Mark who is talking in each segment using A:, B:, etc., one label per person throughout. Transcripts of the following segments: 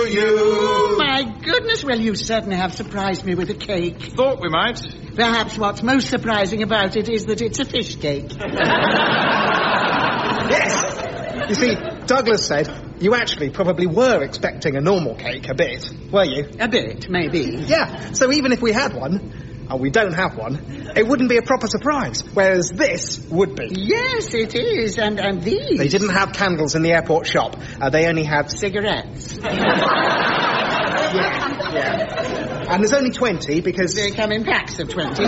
A: you.
B: My goodness, well, you certainly have surprised me with a cake.
A: Thought we might.
B: Perhaps what's most surprising about it is that it's a fish cake.
C: Yes. You see, Douglas said you actually probably were expecting a normal cake a bit, were you?
B: A bit, maybe.
C: Yeah, so even if we had one, and we don't have one, it wouldn't be a proper surprise, whereas this would be.
B: Yes, it is, and these...
C: They didn't have candles in the airport shop. They only had...
B: cigarettes.
C: Yeah. And there's only 20 because...
B: They come in packs of 20.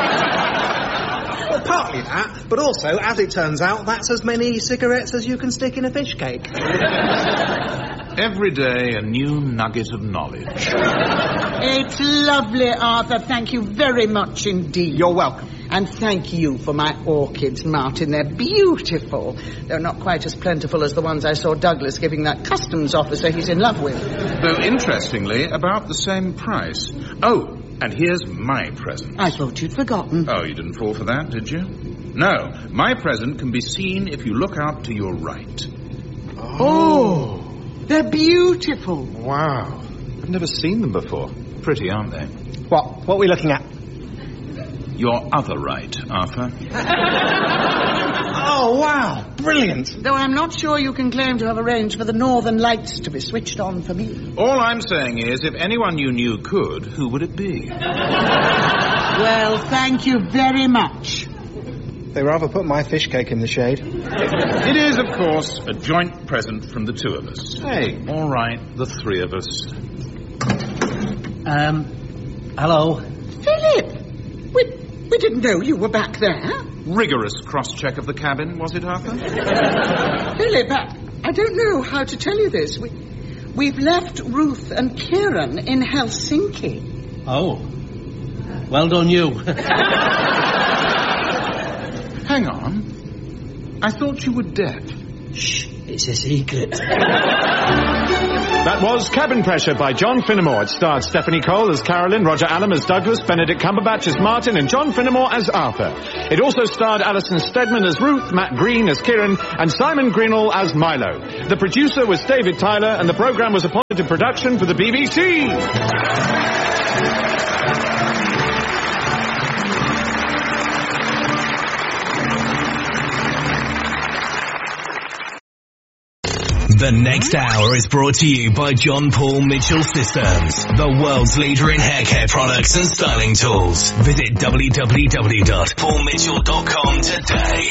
C: Well, partly that, but also, as it turns out, that's as many cigarettes as you can stick in a fish cake.
A: Every day a new nugget of knowledge.
B: It's lovely, Arthur. Thank you very much indeed.
C: You're welcome.
B: And thank you for my orchids, Martin. They're beautiful. They're not quite as plentiful as the ones I saw Douglas giving that customs officer he's in love with.
A: Though, interestingly, about the same price. Oh, and here's my present.
B: I thought you'd forgotten.
A: Oh, you didn't fall for that, did you? No, my present can be seen if you look out to your right.
B: Oh, they're beautiful.
A: Wow. I've never seen them before. Pretty, aren't they?
C: What are we looking at?
A: Your other right, Arthur.
C: Oh, wow. Brilliant.
B: Though I'm not sure you can claim to have arranged for the northern lights to be switched on for me.
A: All I'm saying is, if anyone you knew could, who would it be?
B: Well, thank you very much.
C: They rather put my fish cake in the shade.
A: It is, of course, a joint present from the two of us.
C: Hey.
A: All right, the three of us.
D: Hello?
B: Philip! We didn't know you were back there.
A: Rigorous cross-check of the cabin, was it, Arthur?
B: Philip, I don't know how to tell you this. We've left Ruth and Kieran in Helsinki.
D: Oh. Well done, you.
A: Hang on. I thought you were deaf.
D: Shh, it's a secret.
E: That was Cabin Pressure by John Finnemore. It starred Stephanie Cole as Carolyn, Roger Allam as Douglas, Benedict Cumberbatch as Martin, and John Finnemore as Arthur. It also starred Alison Steadman as Ruth, Matt Green as Kieran, and Simon Greenall as Milo. The producer was David Tyler, and the programme was a positive production for the BBC.
F: The next hour is brought to you by John Paul Mitchell Systems, the world's leader in hair care products and styling tools. Visit www.paulmitchell.com today.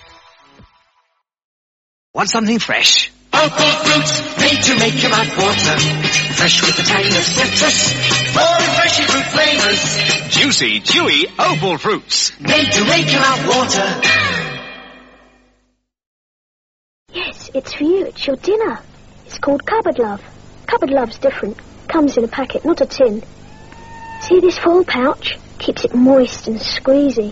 G: Want something fresh? Opal fruits, made to make your mouth water. Fresh with the tang of citrus, more refreshing fruit flavors.
H: Juicy, chewy Opal fruits.
G: Made to make your mouth water.
I: Yes, it's for you. It's your dinner. It's called Cupboard Love. Cupboard Love's different. Comes in a packet, not a tin. See this foil pouch? Keeps it moist and squeezy.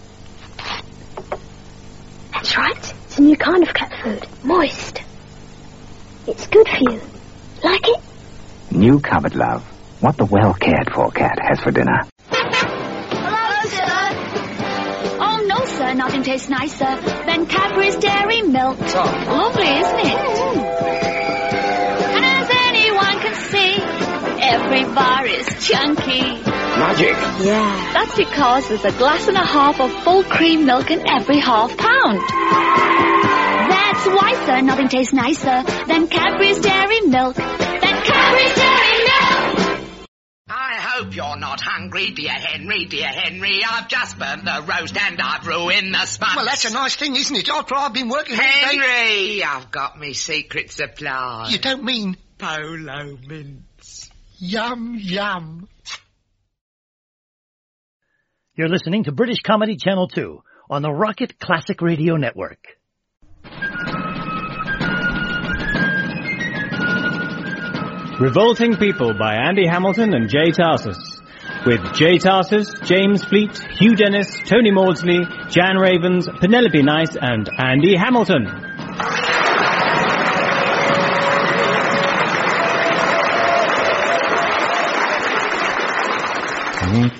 I: That's right. It's a new kind of cat food. Moist. It's good for you. Like it?
J: New Cupboard Love. What the well-cared-for cat has for dinner.
K: Hello, sir. Oh, no, sir. Nothing tastes nicer than Cadbury's Dairy Milk. Lovely, isn't it? And as anyone can see, every bar is chunky.
J: Magic.
K: Yeah. That's because there's a glass and a half of full cream milk in every half pound. That's why, sir, nothing tastes nicer than Cadbury's Dairy Milk. Cadbury's Dairy Milk!
G: I hope you're not hungry, dear Henry, dear Henry. I've just burnt the roast and I've ruined the sponge.
L: Well, that's a nice thing, isn't it? After I've been working all day...
G: Henry, I've got me secret supply.
L: You don't mean...
G: Polo mints.
L: Yum, yum.
M: You're listening to British Comedy Channel 2 on the Rocket Classic Radio Network.
N: Revolting People by Andy Hamilton and Jay Tarsus. With Jay Tarsus, James Fleet, Hugh Dennis, Tony Maudsley, Jan Ravens, Penelope Nice and Andy Hamilton.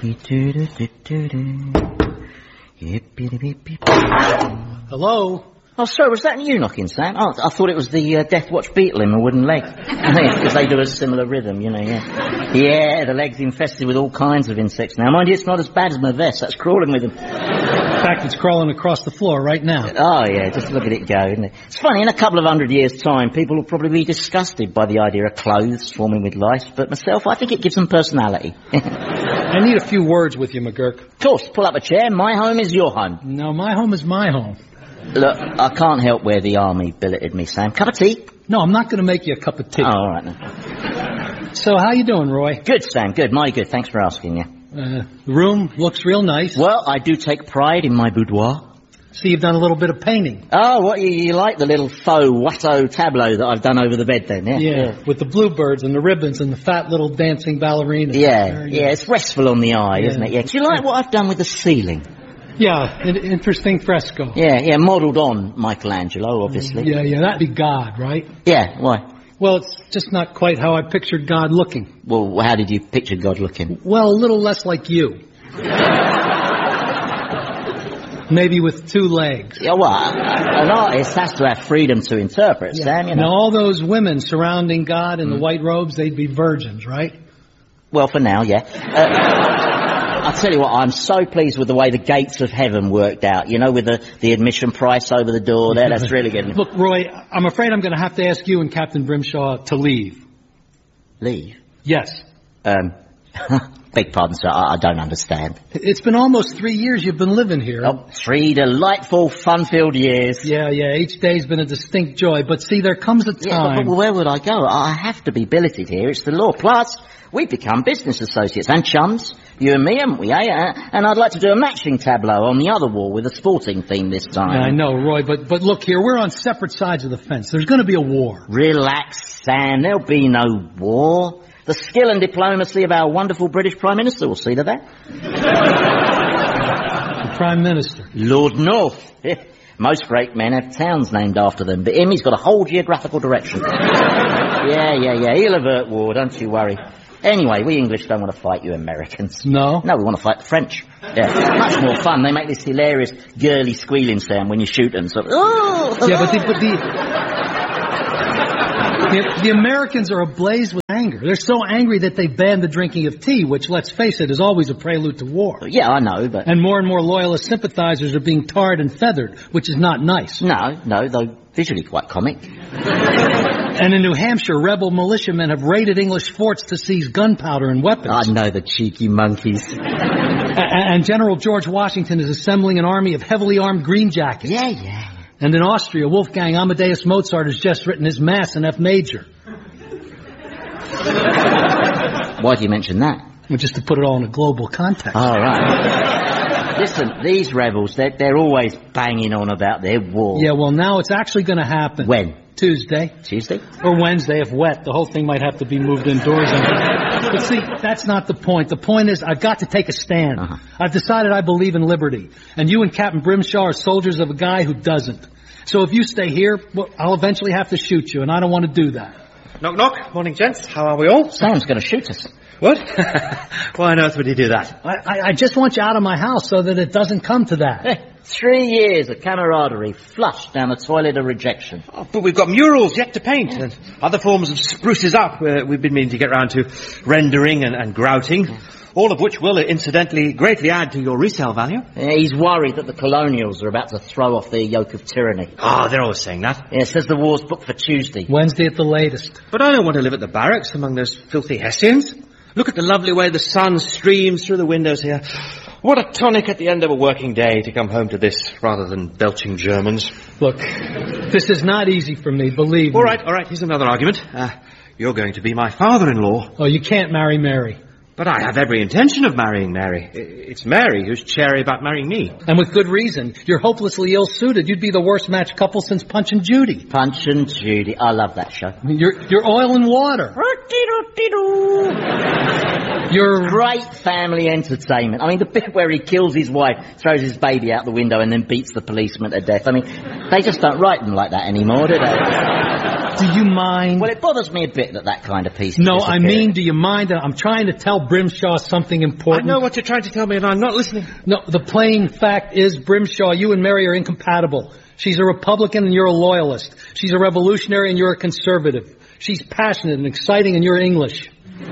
D: Hello?
O: Oh, sorry, was that you knocking, Sam? Oh, I thought it was the Death Watch Beetle in a wooden leg. Because they do a similar rhythm, you know, yeah. Yeah, the leg's infested with all kinds of insects now. Mind you, it's not as bad as my vest. That's crawling with them.
M: In fact, it's crawling across the floor right now.
O: Oh, yeah, just look at it go, isn't it? It's funny, in a couple of 100 years' time, people will probably be disgusted by the idea of clothes swarming with lice, but myself, I think it gives them personality.
M: I need a few words with you, McGurk.
O: Of course, pull up a chair. My home is your home.
M: No, my home is my home.
O: Look, I can't help where the army billeted me, Sam. Cup of tea?
M: No, I'm not going to make you a cup of tea.
O: Oh, all right, then.
M: So, how you doing, Roy?
O: Good, Sam, good. Mighty good. Thanks for asking, yeah.
M: The room looks real nice.
O: Well, I do take pride in my boudoir.
M: See, you've done a little bit of painting.
O: Oh, what, you like the little faux Watteau tableau that I've done over the bed then, yeah?
M: Yeah, with the bluebirds and the ribbons and the fat little dancing ballerina.
O: Yeah, it's restful on the eye, isn't it? Yeah. Do you like what I've done with the ceiling?
M: Yeah, an interesting fresco.
O: Yeah, modelled on Michelangelo, obviously.
M: Yeah, that'd be God, right?
O: Yeah, why?
M: Well, it's just not quite how I pictured God looking.
O: Well, how did you picture God looking?
M: Well, a little less like you. Maybe with 2 legs.
O: Yeah, well, an artist has to have freedom to interpret, Sam, you know.
M: Now, all those women surrounding God in the white robes, they'd be virgins, right?
O: Well, for now, yeah. I'll tell you what, I'm so pleased with the way the gates of heaven worked out, you know, with the admission price over the door there. That's really good.
M: Look, Roy, I'm afraid I'm going to have to ask you and Captain Brimshaw to leave.
O: Leave?
M: Yes.
O: Beg pardon, sir, I don't understand.
M: It's been almost 3 years you've been living here.
O: Oh, 3 delightful, fun-filled years.
M: Yeah, each day's been a distinct joy. But see, there comes a time...
O: Yeah, but where would I go? I have to be billeted here. It's the law. Plus, we've become business associates and chums. You and me, haven't we, eh? And I'd like to do a matching tableau on the other wall with a sporting theme this time.
M: Yeah, I know, Roy, but look here, we're on separate sides of the fence. There's going to be a war.
O: Relax, Sam. There'll be no war. The skill and diplomacy of our wonderful British Prime Minister will see to that.
M: The Prime Minister?
O: Lord North. Most great men have towns named after them, but him, he's got a whole geographical direction. Yeah. He'll avert war, don't you worry. Anyway, we English don't want to fight you Americans.
M: No?
O: No, we want to fight the French. Yeah, much more fun. They make this hilarious girly squealing sound when you shoot them. So, oh!
M: Yeah, but the Americans are ablaze with anger. They're so angry that they banned the drinking of tea, which, let's face it, is always a prelude to war.
O: Yeah, I know, but...
M: And more loyalist sympathizers are being tarred and feathered, which is not nice.
O: No, though visually quite comic.
M: And in New Hampshire, rebel militiamen have raided English forts to seize gunpowder and weapons.
O: I know, the cheeky monkeys.
M: And General George Washington is assembling an army of heavily armed green jackets.
O: Yeah.
M: And in Austria, Wolfgang Amadeus Mozart has just written his Mass in F major.
O: Why do you mention that?
M: Well, just to put it all in a global context.
O: All right. Listen, these rebels, they're always banging on about their war.
M: Yeah, well, now it's actually going to happen.
O: When?
M: Tuesday. Or Wednesday if wet. The whole thing might have to be moved indoors. But see, that's not the point. The point is I've got to take a stand. I've decided I believe in liberty. And you and Captain Brimshaw are soldiers of a guy who doesn't. So if you stay here, well, I'll eventually have to shoot you, and I don't want to do that.
C: Knock, knock. Morning, gents. How are we all?
O: Sam's going to shoot us.
C: What? Why on earth would he do that?
M: I just want you out of my house so that it doesn't come to that.
O: 3 years of camaraderie flushed down the toilet of rejection.
P: Oh, but we've got murals yet to paint and other forms of spruces up we've been meaning to get round to rendering and grouting, all of which will incidentally greatly add to your resale value.
O: Yeah, he's worried that the colonials are about to throw off their yoke of tyranny.
P: Ah, they're always saying that.
O: Yeah, it says the war's booked for Tuesday.
M: Wednesday at the latest.
P: But I don't want to live at the barracks among those filthy Hessians. Look at the lovely way the sun streams through the windows here. What a tonic at the end of a working day to come home to this rather than belching Germans.
M: Look, this is not easy for me, believe me.
P: All right, here's another argument. You're going to be my father-in-law.
M: Oh, you can't marry Mary.
P: But I have every intention of marrying Mary. It's Mary who's chary about marrying me.
M: And with good reason. You're hopelessly ill-suited. You'd be the worst matched couple since Punch and Judy.
O: Punch and Judy. I love that show.
M: You're oil and water. You're
O: great family entertainment. I mean, the bit where he kills his wife, throws his baby out the window and then beats the policeman to death. I mean, they just don't write them like that anymore, do they?
M: Do you mind?
O: Well, it bothers me a bit that kind of piece.
M: No, I mean, do you mind that I'm trying to tell Brimshaw something important?
P: I know what you're trying to tell me and I'm not listening.
M: No, the plain fact is, Brimshaw, you and Mary are incompatible. She's a Republican and you're a loyalist. She's a revolutionary and you're a conservative. She's passionate and exciting and you're English.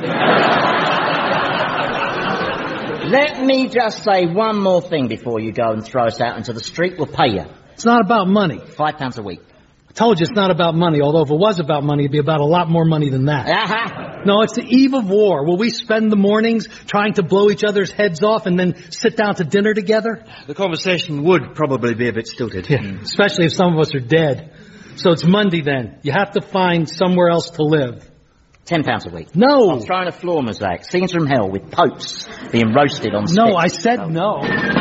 O: Let me just say one more thing before you go and throw us out into the street. We'll pay you.
M: It's not about money.
O: £5 a week.
M: I told you it's not about money, although if it was about money, it'd be about a lot more money than that. No, it's the eve of war. Will we spend the mornings trying to blow each other's heads off and then sit down to dinner together?
P: The conversation would probably be a bit stilted.
M: Yeah, especially if some of us are dead. So it's Monday then. You have to find somewhere else to live.
O: £10 a week.
M: No.
O: I'm throwing a floor mosaic. Scenes from hell with popes being roasted on spits.
M: No, I said no.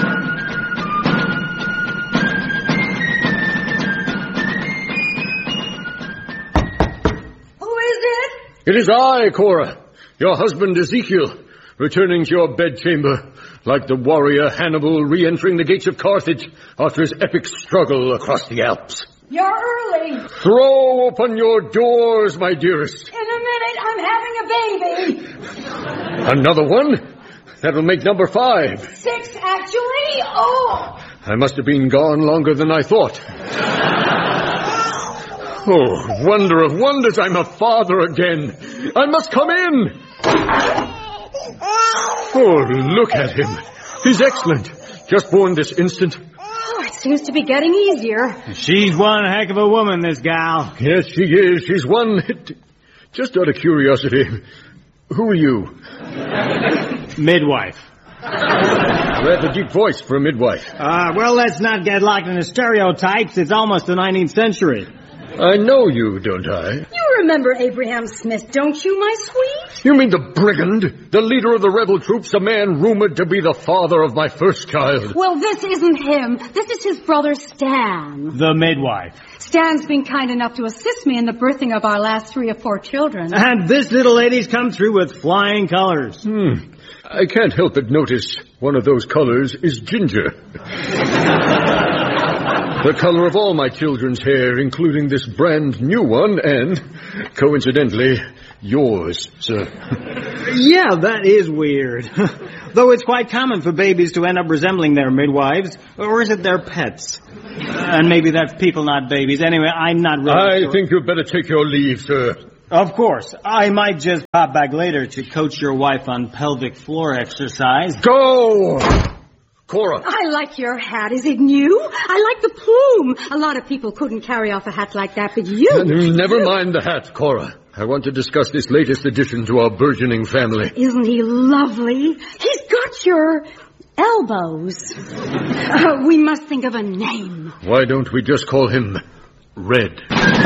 Q: Who is it?
R: It is I, Cora, your husband Ezekiel, returning to your bedchamber, like the warrior Hannibal re-entering the gates of Carthage after his epic struggle across the Alps.
Q: You're early.
R: Throw open your doors, my dearest.
Q: In a minute, I'm having a baby.
R: Another one? That'll make number 5.
Q: 6, actually. Oh!
R: I must have been gone longer than I thought. Oh, wonder of wonders, I'm a father again. I must come in. Oh, look at him. He's excellent. Just born this instant.
Q: Oh, it seems to be getting easier.
N: She's one heck of a woman, this gal.
R: Yes, she is. She's one... Just out of curiosity, who are you?
N: Midwife.
R: Rather deep voice for a midwife.
N: Well, let's not get locked into stereotypes. It's almost the 19th century.
R: I know you, don't I?
Q: You remember Abraham Smith, don't you, my sweet?
R: You mean the brigand, the leader of the rebel troops, the man rumored to be the father of my first child?
Q: Well, this isn't him. This is his brother, Stan.
N: The midwife.
Q: Stan's been kind enough to assist me in the birthing of our last 3 or 4 children.
N: And this little lady's come through with flying colors.
R: I can't help but notice one of those colors is ginger. The color of all my children's hair, including this brand new one, and, coincidentally, yours, sir.
N: Yeah, that is weird. Though it's quite common for babies to end up resembling their midwives, or is it their pets? And maybe that's people, not babies. Anyway, I'm not really
R: I think you'd better take your leave, sir.
N: Of course. I might just pop back later to coach your wife on pelvic floor exercise.
R: Go! Cora.
Q: I like your hat. Is it new? I like the plume. A lot of people couldn't carry off a hat like that, but you...
R: Never mind the hat, Cora. I want to discuss this latest addition to our burgeoning family.
Q: Isn't he lovely? He's got your elbows. We must think of a name.
R: Why don't we just call him Red?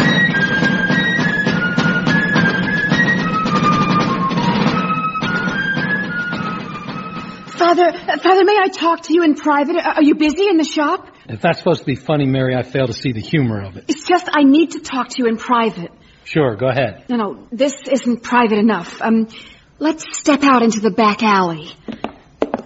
Q: Father, may I talk to you in private? Are you busy in the shop?
M: If that's supposed to be funny, Mary, I fail to see the humor of it.
Q: It's just I need to talk to you in private.
M: Sure, go ahead.
Q: No, this isn't private enough. Let's step out into the back alley.